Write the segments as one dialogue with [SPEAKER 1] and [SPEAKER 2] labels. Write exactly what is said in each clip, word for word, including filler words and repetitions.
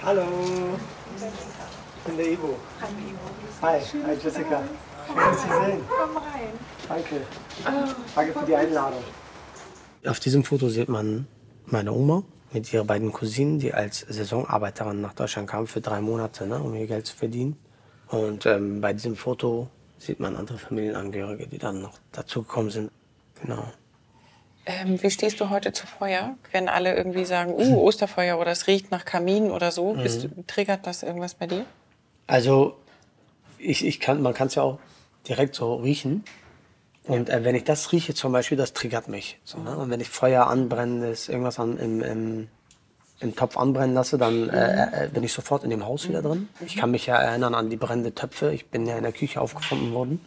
[SPEAKER 1] Hallo, ich bin der Ivo.
[SPEAKER 2] Hallo Ivo.
[SPEAKER 1] Hi, hi Jessica. Schön, dass Sie sehen.
[SPEAKER 2] Komm rein.
[SPEAKER 1] Danke. Danke für die Einladung. Auf diesem Foto sieht man meine Oma mit ihren beiden Cousinen, die als Saisonarbeiterin nach Deutschland kamen für drei Monate, ne, um ihr Geld zu verdienen. Und ähm, bei diesem Foto sieht man andere Familienangehörige, die dann noch dazugekommen sind. Genau.
[SPEAKER 2] Ähm, wie stehst du heute zu Feuer? Wenn alle irgendwie sagen, uh, Osterfeuer oder es riecht nach Kamin oder so,
[SPEAKER 1] Mhm.
[SPEAKER 2] bist, triggert das irgendwas bei dir?
[SPEAKER 1] Also ich, ich kann, man kann es ja auch direkt so riechen. Und äh, wenn ich das rieche zum Beispiel, das triggert mich. So, ne? Und wenn ich Feuer anbrenne, ist irgendwas an, im, im, im Topf anbrennen lasse, dann äh, äh, bin ich sofort in dem Haus wieder drin. Ich kann mich ja erinnern an die brennenden Töpfe. Ich bin ja in der Küche aufgefunden worden.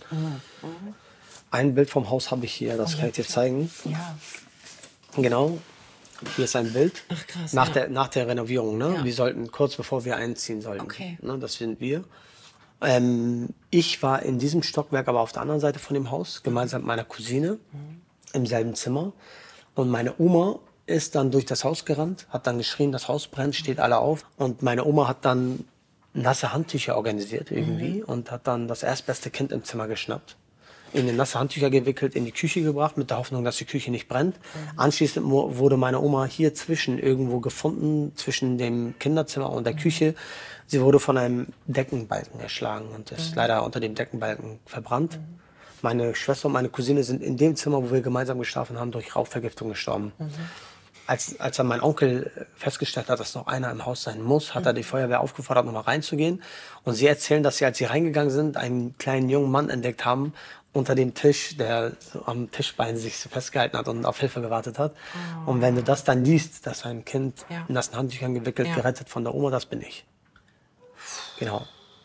[SPEAKER 1] Ein Bild vom Haus habe ich hier, das kann ich dir zeigen.
[SPEAKER 2] Ja.
[SPEAKER 1] Genau. Hier ist ein Bild.
[SPEAKER 2] Ach, krass,
[SPEAKER 1] nach,
[SPEAKER 2] ja.
[SPEAKER 1] der, nach der Renovierung. Ne?
[SPEAKER 2] Ja.
[SPEAKER 1] Wir sollten kurz bevor wir einziehen sollten.
[SPEAKER 2] Okay.
[SPEAKER 1] Ne? Das sind wir. Ähm, ich war in diesem Stockwerk, aber auf der anderen Seite von dem Haus, gemeinsam mit meiner Cousine im selben Zimmer. Und meine Oma ist dann durch das Haus gerannt, hat dann geschrien, das Haus brennt, steht alle auf. Und meine Oma hat dann nasse Handtücher organisiert irgendwie und hat dann das erstbeste Kind im Zimmer geschnappt, in den nasse Handtücher gewickelt, in die Küche gebracht, mit der Hoffnung, dass die Küche nicht brennt. Mhm. Anschließend mo- wurde meine Oma hier zwischen irgendwo gefunden, zwischen dem Kinderzimmer und der Küche. Sie wurde von einem Deckenbalken erschlagen und ist mhm. leider unter dem Deckenbalken verbrannt. Mhm. Meine Schwester und meine Cousine sind in dem Zimmer, wo wir gemeinsam geschlafen haben, durch Rauchvergiftung gestorben. Mhm. Als, als dann mein Onkel festgestellt hat, dass noch einer im Haus sein muss, hat er die Feuerwehr aufgefordert, noch mal reinzugehen. Und sie erzählen, dass sie, als sie reingegangen sind, einen kleinen jungen Mann entdeckt haben unter dem Tisch, der so am Tischbein sich so festgehalten hat und auf Hilfe gewartet hat. Oh. Und wenn du das dann liest, dass ein Kind
[SPEAKER 2] Ja.
[SPEAKER 1] in nassen Handtüchern gewickelt,
[SPEAKER 2] Ja.
[SPEAKER 1] gerettet von der Oma, das bin ich. Genau.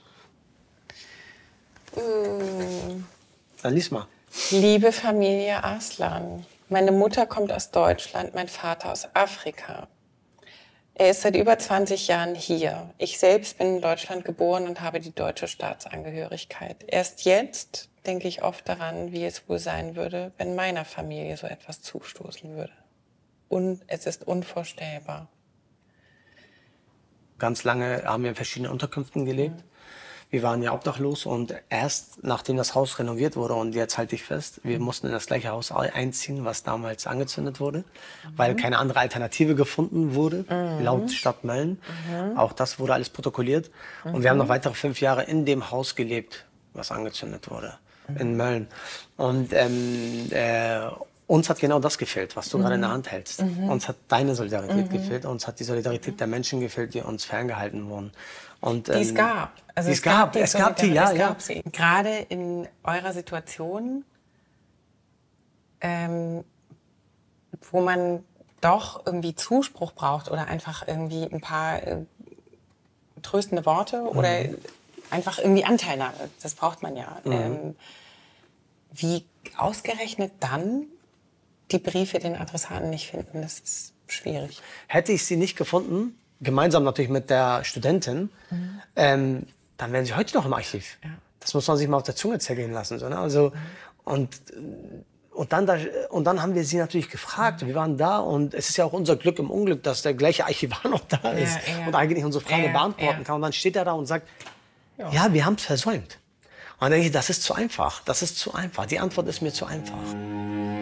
[SPEAKER 2] Mm.
[SPEAKER 1] Dann lies mal.
[SPEAKER 2] Liebe Familie Arslan, meine Mutter kommt aus Deutschland, mein Vater aus Afrika. Er ist seit über zwanzig Jahren hier. Ich selbst bin in Deutschland geboren und habe die deutsche Staatsangehörigkeit. Erst jetzt denke ich oft daran, wie es wohl sein würde, wenn meiner Familie so etwas zustoßen würde. Und es ist unvorstellbar.
[SPEAKER 1] Ganz lange haben wir in verschiedenen Unterkünften gelebt. Mhm. Wir waren ja obdachlos und erst nachdem das Haus renoviert wurde, und jetzt halte ich fest, wir mussten in das gleiche Haus einziehen, was damals angezündet wurde, mhm. weil keine andere Alternative gefunden wurde, mhm. laut Stadt Mölln. Mhm. Auch das wurde alles protokolliert. Mhm. Und wir haben noch weitere fünf Jahre in dem Haus gelebt, was angezündet wurde, mhm. in Mölln. Und ähm, äh, uns hat genau das gefehlt, was du mhm. gerade in der Hand hältst. Mhm. Uns hat deine Solidarität mhm. gefehlt, uns hat die Solidarität der Menschen gefehlt, die uns ferngehalten wurden. Und, ähm,
[SPEAKER 2] die es gab. Also
[SPEAKER 1] es, es gab,
[SPEAKER 2] die
[SPEAKER 1] es gab die, ja,
[SPEAKER 2] es
[SPEAKER 1] ja.
[SPEAKER 2] gab sie. Gerade in eurer Situation, ähm, wo man doch irgendwie Zuspruch braucht oder einfach irgendwie ein paar äh, tröstende Worte mhm. oder einfach irgendwie Anteilnahme. Das braucht man ja. Mhm. Ähm, wie ausgerechnet dann die Briefe den Adressaten nicht finden, das ist schwierig.
[SPEAKER 1] Hätte ich sie nicht gefunden, gemeinsam natürlich mit der Studentin, mhm. ähm, dann wären sie heute noch im Archiv. Ja. Das muss man sich mal auf der Zunge zergehen lassen. So, ne? Also, mhm. und, und, dann da, und dann haben wir sie natürlich gefragt. Mhm. Wir waren da und es ist ja auch unser Glück im Unglück, dass der gleiche Archivar noch da ist ja, ja. und eigentlich unsere Frage ja, beantworten ja. kann. Und dann steht er da und sagt, ja, ja wir haben es versäumt. Und dann denke ich, das ist zu einfach. Das ist zu einfach. Die Antwort ist mir zu einfach.